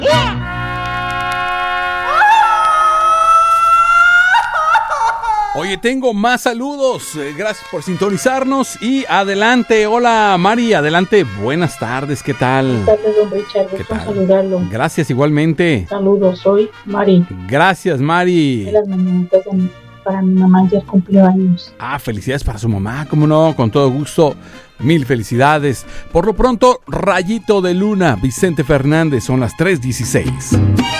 Oye, tengo más saludos. Gracias por sintonizarnos y adelante. Hola, Mari, adelante. Buenas tardes, ¿qué tal? Buenas tardes, don Richard. Gusto saludarlo. Gracias, igualmente. Saludos, soy Mari. Gracias, Mari. De las mañanitas para mi mamá, ya cumplió años. Felicidades para su mamá, cómo no, con todo gusto. Mil felicidades. Por lo pronto, Rayito de Luna, Vicente Fernández, son las 3:16.